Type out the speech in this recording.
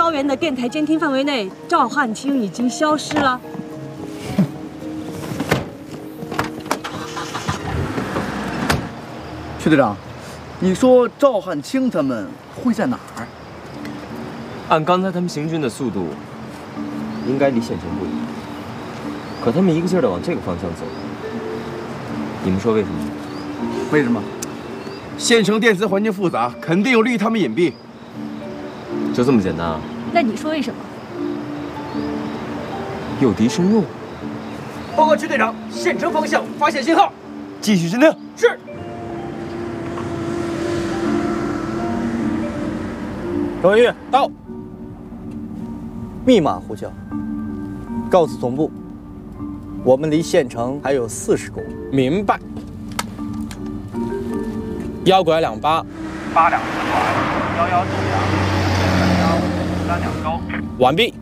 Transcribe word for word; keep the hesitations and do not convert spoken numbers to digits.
高原的电台监听范围内，赵汉卿已经消失了。 徐队长，你说赵汉卿他们会在哪儿？ 按刚才他们行军的速度，应该离县城不远。可他们一个劲儿的往这个方向走，你们说为什么？ 为什么？ 县城电磁环境复杂，肯定有利于他们隐蔽。 就这么简单啊？ 那你说为什么？ 诱敌深入。 报告区队长，县城方向发现信号， 继续侦测。 是。 周文玉到。密码呼叫，告诉总部，我们离县城还有四十公里。 明白。幺拐两八， 八两四拐，幺幺九两，两幺三两高。 完毕。